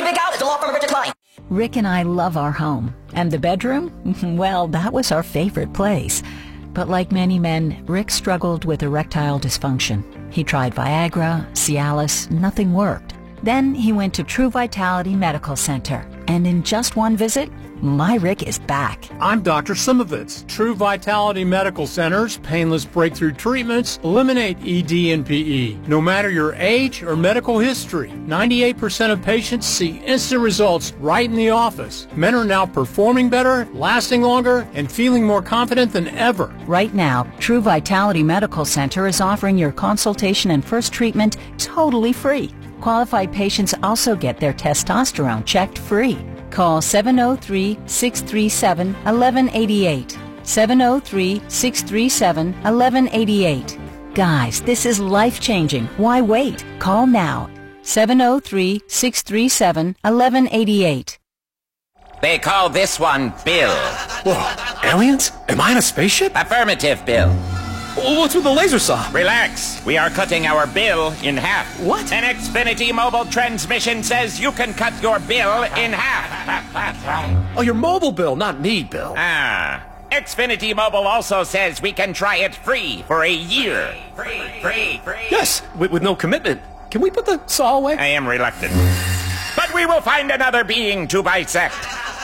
Big Al. It's a law firm of Richard Klein. Rick and I love our home. And the bedroom? Well, that was our favorite place. But like many men, Rick struggled with erectile dysfunction. He tried Viagra, Cialis, nothing worked. Then he went to True Vitality Medical Center. And in just one visit, my Rick is back. I'm Dr. Simovitz. True Vitality Medical Center's painless breakthrough treatments eliminate ED and PE. No matter your age or medical history, 98% of patients see instant results right in the office. Men are now performing better, lasting longer, and feeling more confident than ever. Right now, True Vitality Medical Center is offering your consultation and first treatment totally free. Qualified patients also get their testosterone checked free. Call 703-637-1188. 703-637-1188. Guys, this is life-changing. Why wait? Call now. 703-637-1188. They call this one Bill. Whoa, aliens? Am I in a spaceship? Affirmative, Bill. What's with the laser saw? Relax. We are cutting our bill in half. What? An Xfinity mobile transmission says you can cut your bill in half. Oh, your mobile bill, not me, Bill. Xfinity Mobile also says we can try it free for a year. Free. Yes, with no commitment. Can we put the saw away? I am reluctant. But we will find another being to bisect.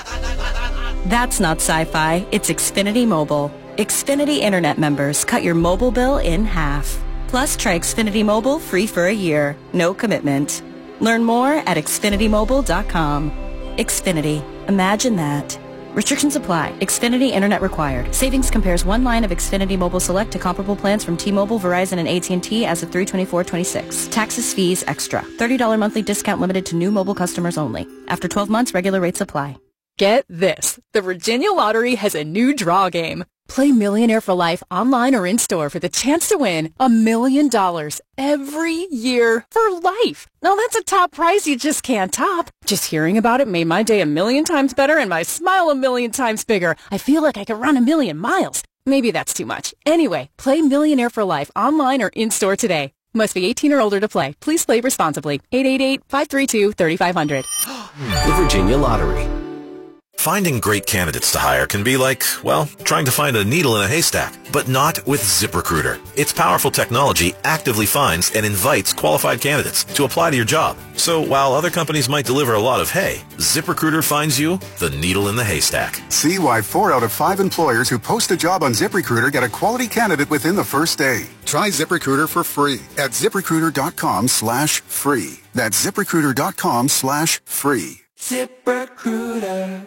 That's not sci-fi. It's Xfinity Mobile. Xfinity Internet members cut your mobile bill in half. Plus, try Xfinity Mobile free for a year. No commitment. Learn more at XfinityMobile.com. Xfinity. Imagine that. Restrictions apply. Xfinity Internet required. Savings compares one line of Xfinity Mobile Select to comparable plans from T-Mobile, Verizon, and AT&T as of 3/24/26. Taxes, fees, extra. $30 monthly discount limited to new mobile customers only. After 12 months, regular rates apply. Get this. The Virginia Lottery has a new draw game. Play Millionaire for Life online or in-store for the chance to win $1 million every year for life. Now that's a top prize you just can't top. Just hearing about it made my day 1,000,000 times better and my smile 1,000,000 times bigger. I feel like I could run 1,000,000 miles. Maybe that's too much. Anyway, play Millionaire for Life online or in-store today. Must be 18 or older to play. Please play responsibly. 888-532-3500. The Virginia Lottery. Finding great candidates to hire can be like, well, trying to find a needle in a haystack, but not with ZipRecruiter. Its powerful technology actively finds and invites qualified candidates to apply to your job. So while other companies might deliver a lot of hay, ZipRecruiter finds you the needle in the haystack. See why 4 out of 5 employers who post a job on ZipRecruiter get a quality candidate within the first day. Try ZipRecruiter for free at ZipRecruiter.com/free. That's ZipRecruiter.com/free. ZipRecruiter.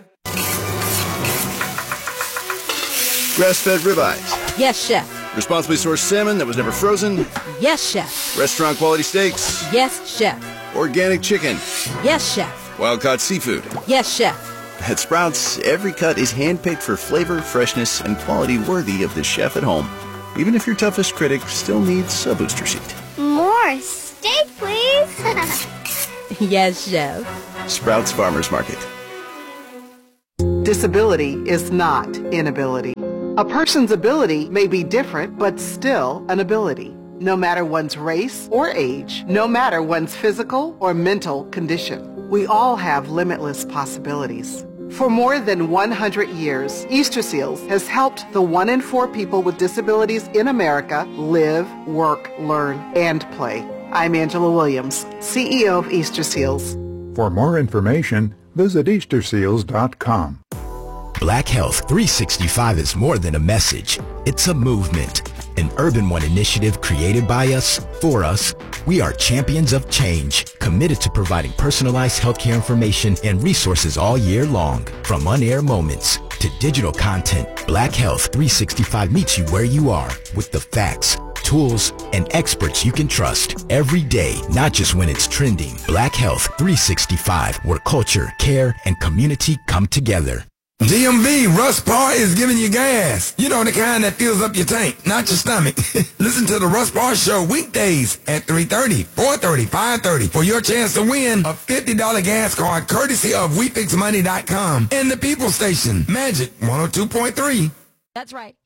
Grass-fed ribeyes. Yes, chef. Responsibly sourced salmon that was never frozen. Yes, chef. Restaurant quality steaks. Yes, chef. Organic chicken. Yes, chef. Wild-caught seafood. Yes, chef. At Sprouts, every cut is hand-picked for flavor, freshness, and quality worthy of the chef at home. Even if your toughest critic still needs a booster seat. More steak, please. Yes, chef. Sprouts Farmers Market. Disability is not inability. A person's ability may be different, but still an ability. No matter one's race or age, no matter one's physical or mental condition. We all have limitless possibilities. For more than 100 years, Easter Seals has helped the 1 in 4 people with disabilities in America live, work, learn, and play. I'm Angela Williams, CEO of Easter Seals. For more information, visit EasterSeals.com. Black Health 365 is more than a message. It's a movement. An Urban One initiative created by us, for us. We are champions of change, committed to providing personalized healthcare information and resources all year long. From on-air moments to digital content, Black Health 365 meets you where you are with the facts, tools, and experts you can trust every day, not just when it's trending. Black Health 365, where culture, care, and community come together. DMV Russ Parr is giving you gas. You know, the kind that fills up your tank, not your stomach. Listen to the Russ Parr Show weekdays at 3:30, 4:30, 5:30 for your chance to win a $50 gas card courtesy of WeFixMoney.com and the People Station, Magic 102.3. That's right.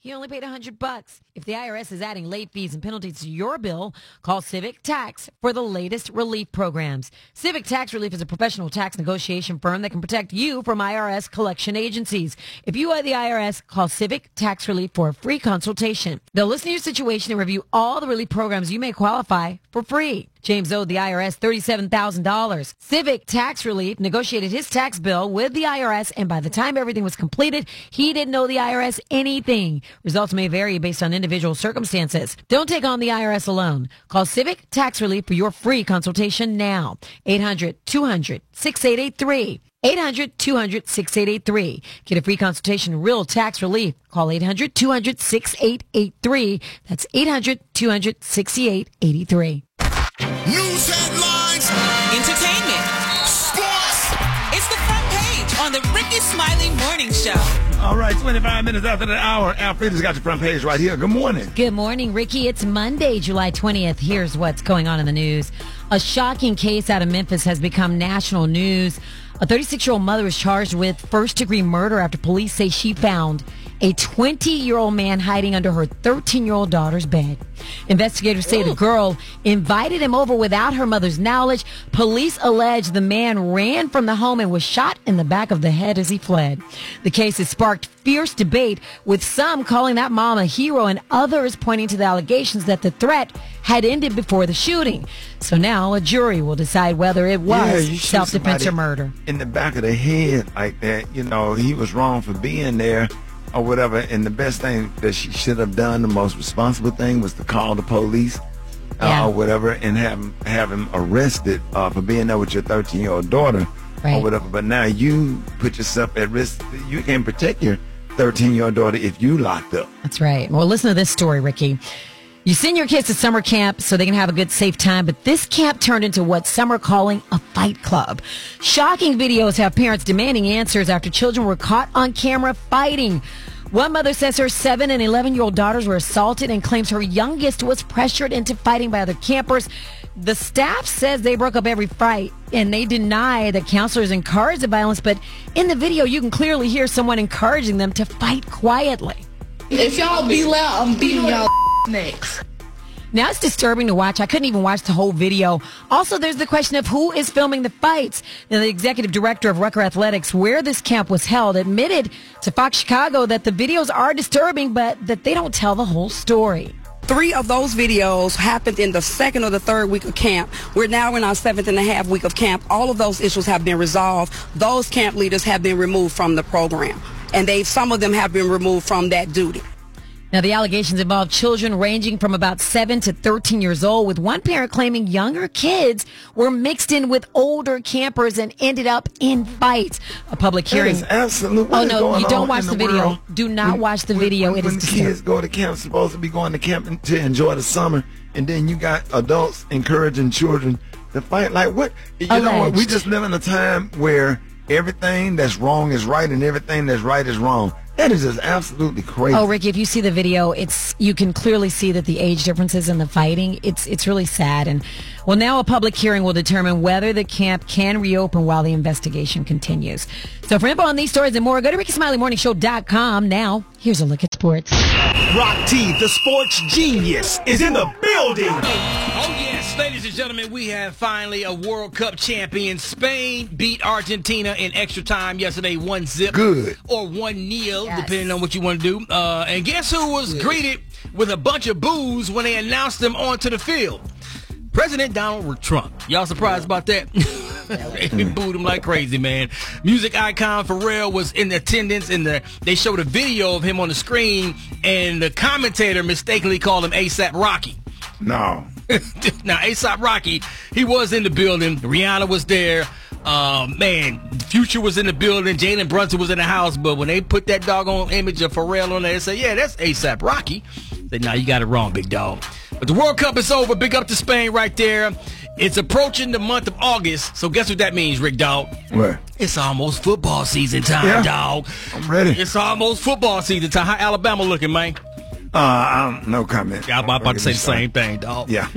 He only paid $100. If the IRS is adding late fees and penalties to your bill, call Civic Tax for the latest relief programs. Civic Tax Relief is a professional tax negotiation firm that can protect you from IRS collection agencies. If you owe the IRS, call Civic Tax Relief for a free consultation. They'll listen to your situation and review all the relief programs you may qualify for free. James owed the IRS $37,000. Civic Tax Relief negotiated his tax bill with the IRS, and by the time everything was completed, he didn't owe the IRS anything. Results may vary based on individual circumstances. Don't take on the IRS alone. Call Civic Tax Relief for your free consultation now. 800-200-6883. 800-200-6883. Get a free consultation, real tax relief. Call 800-200-6883. That's 800-200-6883. News headlines, entertainment, sports. It's the front page on the Ricky Smiley Morning Show. All right, 25 minutes after the hour. Alfreda's got your front page right here. Good morning. Good morning, Ricky. It's Monday, July 20th. Here's what's going on in the news. A shocking case out of Memphis has become national news. A 36-year-old mother is charged with first-degree murder after police say she found a 20-year-old man hiding under her 13-year-old daughter's bed. Investigators say the girl invited him over without her mother's knowledge. Police allege the man ran from the home and was shot in the back of the head as he fled. The case has sparked fierce debate, with some calling that mom a hero and others pointing to the allegations that the threat had ended before the shooting. So now a jury will decide whether it was self-defense or murder. In the back of the head like that, you know, he was wrong for being there or whatever. And the best thing that she should have done, the most responsible thing, was to call the police or whatever and have him arrested for being there with your 13-year-old daughter or whatever. But now you put yourself at risk. You can't protect your 13-year-old daughter if you locked up. That's right. Well, listen to this story, Ricky. You send your kids to summer camp so they can have a good, safe time, but this camp turned into what some are calling a fight club. Shocking videos have parents demanding answers after children were caught on camera fighting. One mother says her 7 and 11-year-old daughters were assaulted and claims her youngest was pressured into fighting by other campers. The staff says they broke up every fight, and they deny that counselors encouraged the violence, but in the video you can clearly hear someone encouraging them to fight quietly. If y'all be loud, I'm beating y'all next. Now it's disturbing to watch. I couldn't even watch the whole video. Also, there's the question of who is filming the fights. Now, the executive director of Rucker Athletics, where this camp was held, admitted to Fox Chicago that the videos are disturbing, but that they don't tell the whole story. 3 of those videos happened in the 2nd or the 3rd week of camp. We're now in our 7.5 week of camp. All of those issues have been resolved. Those camp leaders have been removed from the program, and some of them have been removed from that duty. Now, the allegations involve children ranging from about 7 to 13 years old, with one parent claiming younger kids were mixed in with older campers and ended up in fights. A public hearing. That is absolutely. Oh, no, you don't watch the video. Do not watch the video. It is disturbing. When kids go to camp, supposed to be going to camp to enjoy the summer, and then you got adults encouraging children to fight. Like what? You know what? We just live in a time where everything that's wrong is right and everything that's right is wrong. That is just absolutely crazy. Oh, Ricky, if you see the video, you can clearly see that the age differences in the fighting, it's really sad. And well, now a public hearing will determine whether the camp can reopen while the investigation continues. So for info on these stories and more, go to RickySmileyMorningShow.com. Now, here's a look at sports. Rock T, the sports genius, is in the building. Oh, yes, ladies and gentlemen, we have finally a World Cup champion. Spain beat Argentina in extra time yesterday, 1-0. Good. Or 1-0, depending on what you want to do. And guess who was greeted with a bunch of boos when they announced them onto the field? President Donald Trump. Y'all surprised about that? They booed him like crazy, man. Music icon Pharrell was in attendance, and they showed a video of him on the screen, and the commentator mistakenly called him A$AP Rocky. No. Now, A$AP Rocky, he was in the building. Rihanna was there. Man, Future was in the building. Jalen Brunson was in the house. But when they put that doggone image of Pharrell on there, they said, yeah, that's A$AP Rocky. They said, nah, you got it wrong, big dog. But the World Cup is over. Big up to Spain right there. It's approaching the month of August. So guess what that means, Rick Dog? What? It's almost football season time, dog. I'm ready. It's almost football season time. How Alabama looking, man? No comment. Yeah, I'm about to say the same thing, dog. Yeah.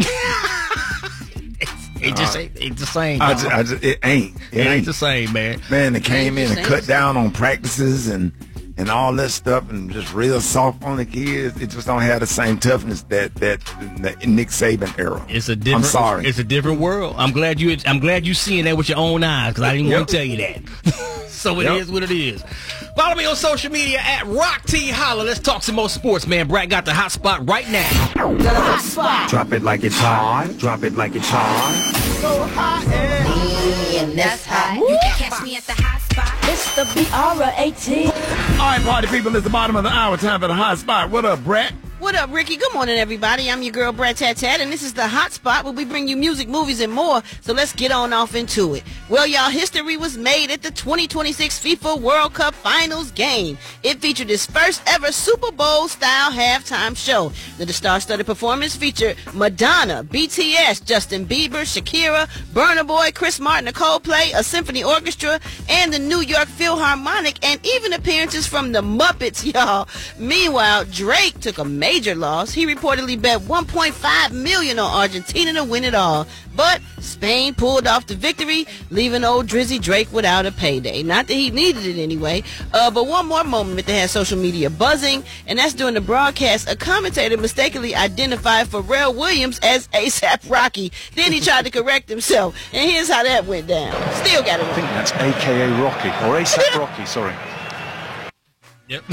It just ain't the same, dog. It ain't. It ain't the same, man. Man, they came in and cut down on practices and and all that stuff, and just real soft on the kids. It just don't have the same toughness that Nick Saban era. It's a different. I'm sorry. It's a different world. I'm glad you seeing that with your own eyes, because I didn't want to tell you that. So it is what it is. Follow me on social media at Rock T Holla. Let's talk some more sports, man. Brad got the hot spot right now. The hot spot. Drop it like it's hot. Drop it like it's hot. So hot and that's hot. You can catch me at the hot spot. It's the BR18. All right, party people, it's the bottom of the hour. Time for the hot spot. What up, Brett? What up, Ricky? Good morning, everybody. I'm your girl, Brad Tat Tat, and this is the Hot Spot where we bring you music, movies, and more. So let's get on off into it. Well, y'all, history was made at the 2026 FIFA World Cup Finals game. It featured its first ever Super Bowl-style halftime show. The star-studded performance featured Madonna, BTS, Justin Bieber, Shakira, Burna Boy, Chris Martin, Coldplay, a symphony orchestra, and the New York Philharmonic, and even appearances from the Muppets, y'all. Meanwhile, Drake took a major loss. He reportedly bet $1.5 million on Argentina to win it all. But Spain pulled off the victory, leaving old Drizzy Drake without a payday. Not that he needed it anyway. But one more moment that had social media buzzing, and that's during the broadcast. A commentator mistakenly identified Pharrell Williams as A$AP Rocky. Then he tried to correct himself, and here's how that went down. Still got it. I think that's AKA Rocky, or A$AP Rocky, sorry. Yep.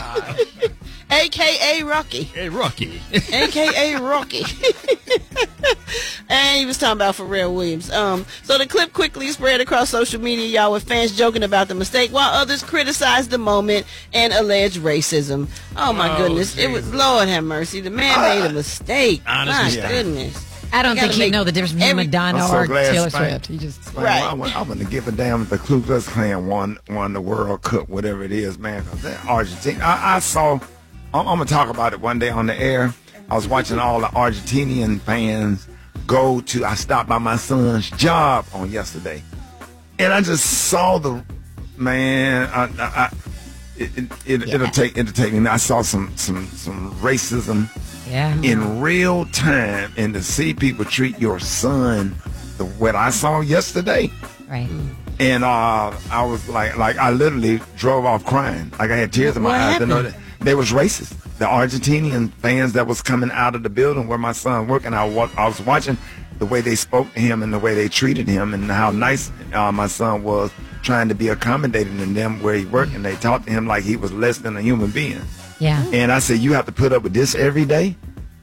A.K.A. Rocky. Hey, Rocky. A.K.A. Rocky. And he was talking about Pharrell Williams. So the clip quickly spread across social media, y'all, with fans joking about the mistake, while others criticized the moment and alleged racism. Oh, my goodness. Jesus. It was, Lord have mercy. The man made a mistake. Honest My goodness. I don't think he'd know the difference between Madonna or Taylor Swift. He just right. I wouldn't give a damn if the Ku Klux Klan won the World Cup, whatever it is, man. Because that Argentina, I saw. I'm gonna talk about it one day on the air. I was watching all the Argentinian fans go to. I stopped by my son's job on yesterday, and I just saw the man. It'll take me. I saw some racism. Yeah. In real time, and to see people treat your son what I saw yesterday, right? And I was like I literally drove off crying, like I had tears in my eyes. To know that they was racist. The Argentinian fans that was coming out of the building where my son worked, and I was watching the way they spoke to him and the way they treated him, and how nice my son was, trying to be accommodating to them where he worked, and they talked to him like he was less than a human being. Yeah. And I said, you have to put up with this every day?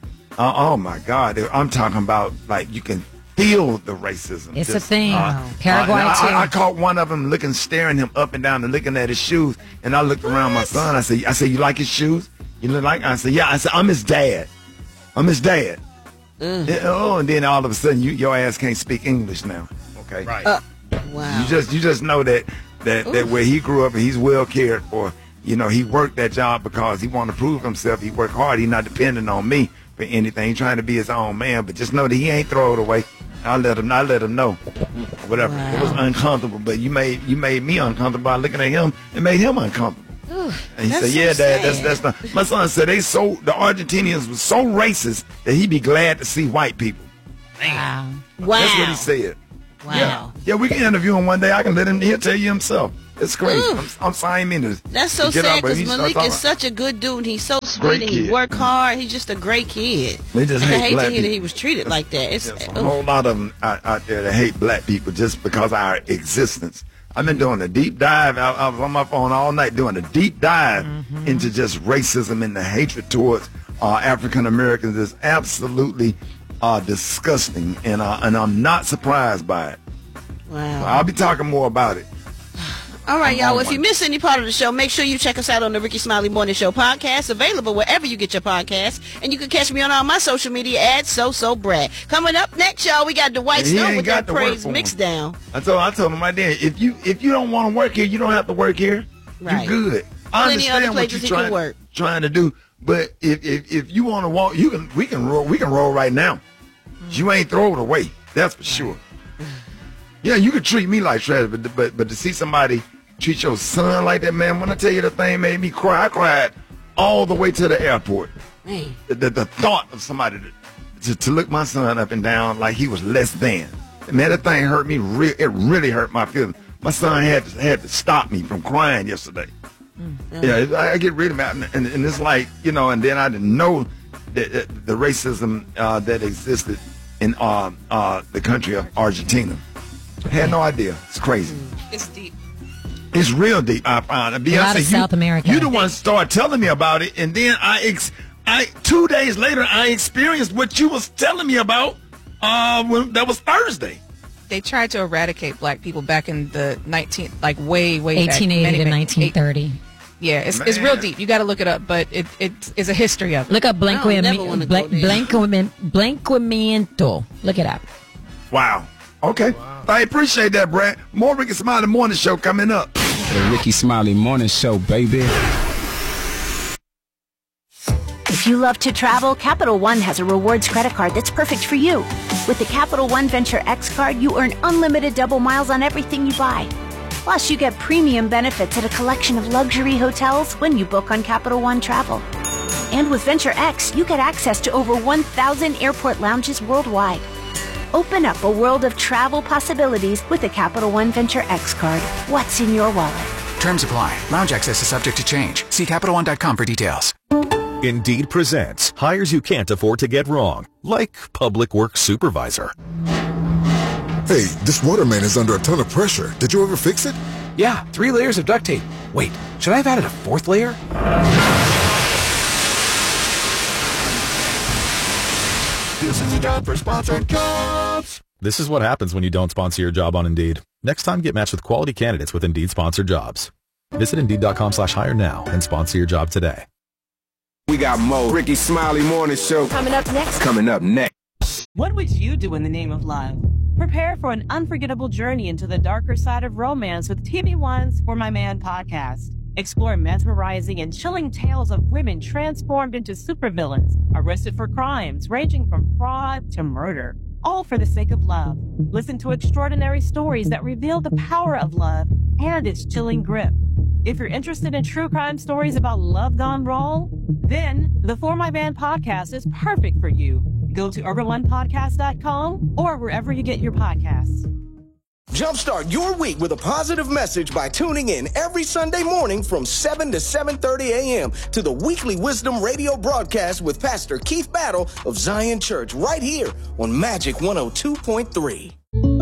Oh, my God. I'm talking about, like, you can feel the racism. It's a thing. Paraguay, too. I caught one of them staring him up and down and looking at his shoes. And I looked around my son. I said, you like his shoes? You look like? I said, yeah. I said, I'm his dad. I'm his dad. And then all of a sudden, your ass can't speak English now. Okay? Right. Wow. You just know that where he grew up, and he's well cared for. You know, he worked that job because he wanted to prove himself. He worked hard. He's not depending on me for anything. He's trying to be his own man. But just know that he ain't throw it away. I let him know. Whatever. Wow. It was uncomfortable, but you made me uncomfortable by looking at him. It made him uncomfortable. Ooh, and he said, "Yeah, Dad, that's not." My son said the Argentinians was so racist that he'd be glad to see white people. Wow. That's what he said. Wow. Yeah, we can interview him one day. I can let him. He'll tell you himself. It's crazy. I'm signing in. That's so sad because Malik is such a good dude. He's so sweet and he worked hard. He's just a great kid. They just hate I hate black to hear people. that he was treated like that. It's a whole lot of them out there that hate black people just because of our existence. I've been doing a deep dive. I was on my phone all night doing a deep dive into just racism and the hatred towards African Americans. Is absolutely disgusting, and I'm not surprised by it. Wow. So I'll be talking more about it. All right, y'all. Well, if you miss any part of the show, make sure you check us out on the Ricky Smiley Morning Show podcast, available wherever you get your podcasts. And you can catch me on all my social media at Brad. Coming up next, y'all, we got Dwight Stone with that praise mix down. I told him right there, if you don't want to work here, you don't have to work here. Right. You're good. I Plenty understand other what places you're he can work. trying to do, but if you want to walk, we can roll right now. You ain't throw it away. That's for sure. Yeah, you can treat me like trash, but to see somebody treat your son like that, man, when I tell you the thing made me cry, I cried all the way to the airport. Man. The thought of somebody to look my son up and down like he was less than. Man, that thing hurt me. It really hurt my feelings. My son had to stop me from crying yesterday. Yeah, I get rid of it, and it's like, you know, and then I didn't know the racism that existed in the country of Argentina. Had no idea. It's crazy. It's deep. It's real deep. I found it. A lot of South America. You the one started telling me about it, and then I 2 days later I experienced what you was telling me about. When that was Thursday. They tried to eradicate black people back in the way 1880 back, to 1930. Yeah, it's real deep. You got to look it up, but it's a history of it. Look up blanqueamiento. Look it up. Wow. Okay. I appreciate that, Brad. More Ricky Smiley Morning Show coming up. The Ricky Smiley Morning Show, baby. If you love to travel, Capital One has a rewards credit card that's perfect for you. With the Capital One Venture X card, you earn unlimited double miles on everything you buy. Plus, you get premium benefits at a collection of luxury hotels when you book on Capital One Travel. And with Venture X, you get access to over 1,000 airport lounges worldwide. Open up a world of travel possibilities with the Capital One Venture X card. What's in your wallet? Terms apply. Lounge access is subject to change. See CapitalOne.com for details. Indeed presents hires you can't afford to get wrong, like public works supervisor. Hey, this water main is under a ton of pressure. Did you ever fix it? Yeah, 3 layers of duct tape. Wait, should I have added a 4th layer? This is a job for sponsored jobs. This is what happens when you don't sponsor your job on Indeed. Next time, get matched with quality candidates with Indeed sponsored jobs. Visit Indeed.com/hire now and sponsor your job today. We got more Ricky Smiley Morning Show. Coming up next. What would you do in the name of love? Prepare for an unforgettable journey into the darker side of romance with TV One's For My Man podcast. Explore mesmerizing and chilling tales of women transformed into supervillains, arrested for crimes ranging from fraud to murder, all for the sake of love. Listen to extraordinary stories that reveal the power of love and its chilling grip. If you're interested in true crime stories about love gone wrong, then the For My Man podcast is perfect for you. Go to urbanonepodcast.com or wherever you get your podcasts. Jumpstart your week with a positive message by tuning in every Sunday morning from 7 to 7:30 a.m. to the weekly Wisdom Radio broadcast with Pastor Keith Battle of Zion Church right here on Magic 102.3.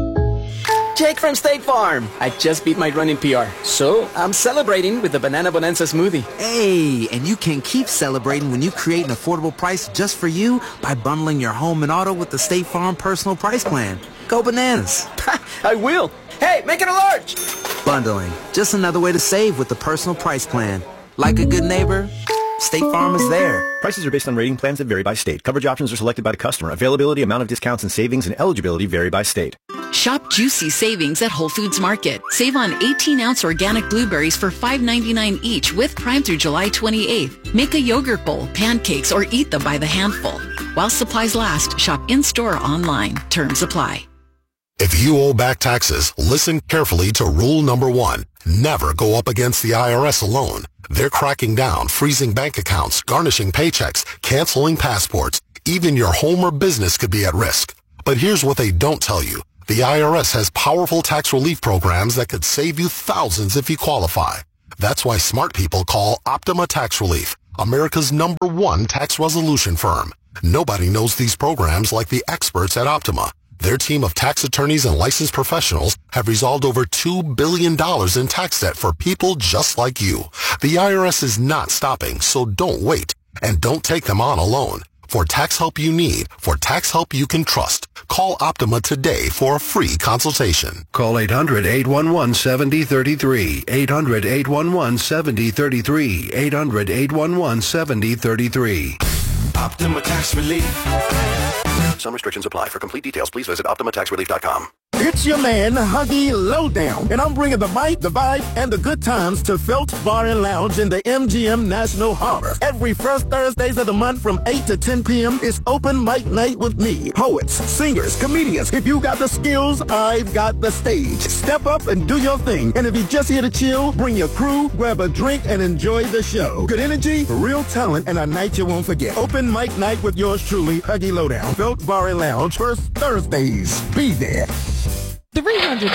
Jake from State Farm. I just beat my running PR, so I'm celebrating with the Banana Bonanza smoothie. Hey, and you can keep celebrating when you create an affordable price just for you by bundling your home and auto with the State Farm Personal Price Plan. Go bananas. I will. Hey, make it a large. Bundling. Just another way to save with the Personal Price Plan. Like a good neighbor, State Farm is there. Prices are based on rating plans that vary by state. Coverage options are selected by the customer. Availability, amount of discounts and savings, and eligibility vary by state. Shop juicy savings at Whole Foods Market. Save on 18-ounce organic blueberries for $5.99 each with Prime through July 28th. Make a yogurt bowl, pancakes, or eat them by the handful. While supplies last, shop in-store or online. Terms apply. If you owe back taxes, listen carefully to rule number 1. Never go up against the IRS alone. They're cracking down, freezing bank accounts, garnishing paychecks, canceling passports. Even your home or business could be at risk. But here's what they don't tell you. The IRS has powerful tax relief programs that could save you thousands if you qualify. That's why smart people call Optima Tax Relief, America's #1 tax resolution firm. Nobody knows these programs like the experts at Optima. Their team of tax attorneys and licensed professionals have resolved over $2 billion in tax debt for people just like you. The IRS is not stopping, so don't wait. And don't take them on alone. For tax help you need, for tax help you can trust, call Optima today for a free consultation. Call 800-811-7033, 800-811-7033, 800-811-7033. Optima Tax Relief. Some restrictions apply. For complete details, please visit OptimaTaxRelief.com. It's your man, Huggy Lowdown, and I'm bringing the bite, the vibe, and the good times to Phelps Bar and Lounge in the MGM National Harbor. Every first Thursdays of the month from 8 to 10 p.m. is open mic night with me. Poets, singers, comedians. If you got the skills, I've got the stage. Step up and do your thing. And if you're just here to chill, bring your crew, grab a drink, and enjoy the show. Good energy, real talent, and a night you won't forget. Open mic night with yours truly, Huggy Lowdown. Phelps Bar and Lounge, first Thursdays. Be there. $300,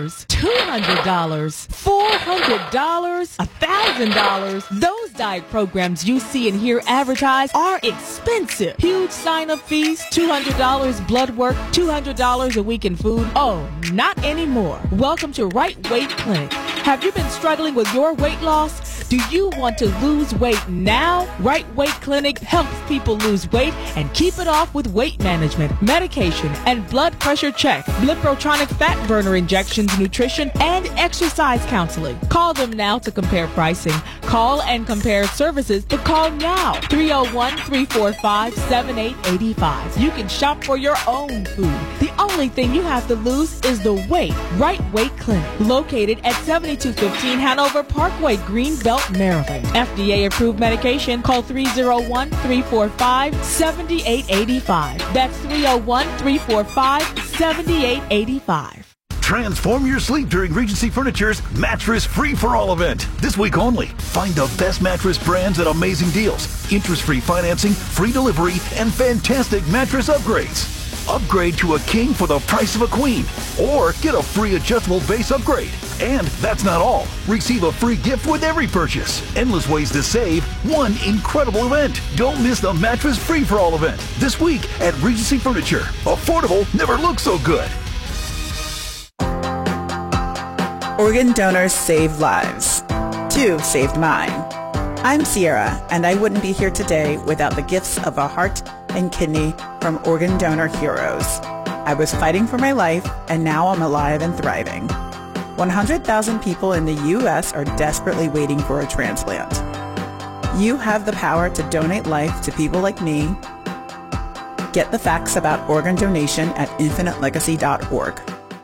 $200, $400, $1,000. Those diet programs you see and hear advertised are expensive. Huge sign-up fees, $200 blood work, $200 a week in food. Oh, not anymore. Welcome to Right Weight Clinic. Have you been struggling with your weight loss? Do you want to lose weight now? Right Weight Clinic helps people lose weight and keep it off with weight management, medication, and blood pressure check, Bliprotronic fat burner injections, nutrition, and exercise counseling. Call them now to compare pricing. Call and compare services, but call now. 301-345-7885. You can shop for your own food. The only thing you have to lose is the weight. Right Weight Clinic, located at 7215 Hanover Parkway, Greenbelt, Maryland. FDA approved medication. Call 301-345-7885. That's 301-345-7885. Transform your sleep during Regency Furniture's Mattress Free for All event. This week only. Find the best mattress brands at amazing deals, interest-free financing, free delivery, and fantastic mattress upgrades. Upgrade to a king for the price of a queen, or get a free adjustable base upgrade. And that's not all. Receive a free gift with every purchase. Endless ways to save. One incredible event. Don't miss the Mattress Free for All event this week at Regency Furniture. Affordable never looked so good. Organ donors save lives. 2 saved mine. I'm Sierra, and I wouldn't be here today without the gifts of a heart and kidney from Organ Donor Heroes. I was fighting for my life, and now I'm alive and thriving. 100,000 people in the U.S. are desperately waiting for a transplant. You have the power to donate life to people like me. Get the facts about organ donation at infinitelegacy.org.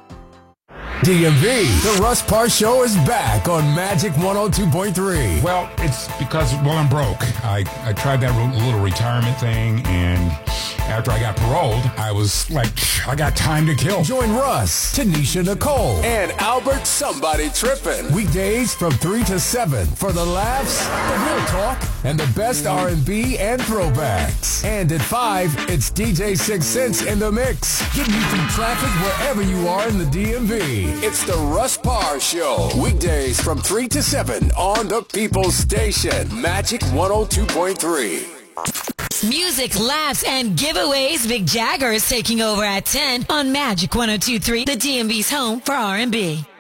DMV, the Russ Parr Show is back on Magic 102.3. Well, it's because, I'm broke. I tried that little retirement thing, and after I got paroled, I was like, I got time to kill. Join Russ, Tanisha Nicole, and Albert Somebody Trippin'. Weekdays from 3 to 7 for the laughs, the real talk, and the best R&B and throwbacks. And at 5, it's DJ 6 Cents in the mix, getting you through traffic wherever you are in the DMV. It's the Russ Parr Show. Weekdays from 3 to 7 on the People's Station, Magic 102.3. Music, laughs, and giveaways. Mick Jagger is taking over at 10 on Magic 102.3, the DMV's home for R&B.